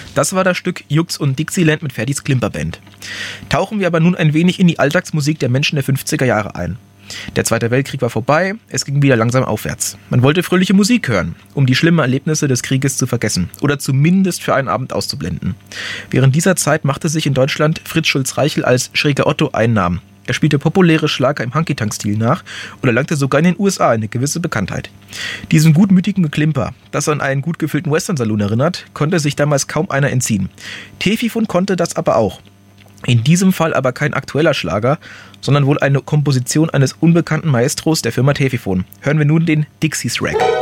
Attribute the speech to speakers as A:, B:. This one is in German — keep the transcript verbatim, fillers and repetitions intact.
A: Das war das Stück Jux und Dixieland mit Ferdis Klimperband. Tauchen wir aber nun ein wenig in die Alltagsmusik der Menschen der fünfziger Jahre ein. Der Zweite Weltkrieg war vorbei, es ging wieder langsam aufwärts. Man wollte fröhliche Musik hören, um die schlimmen Erlebnisse des Krieges zu vergessen oder zumindest für einen Abend auszublenden. Während dieser Zeit machte sich in Deutschland Fritz Schulz-Reichel als Schräger Otto einen Namen. Er spielte populäre Schlager im Hunky-Tonk-Stil nach und erlangte sogar in den U S A eine gewisse Bekanntheit. Diesem gutmütigen Geklimper, das an einen gut gefüllten Western-Saloon erinnert, konnte sich damals kaum einer entziehen. Tefifon konnte das aber auch. In diesem Fall aber kein aktueller Schlager, sondern wohl eine Komposition eines unbekannten Maestros der Firma Tefifon. Hören wir nun den Dixie's Rack.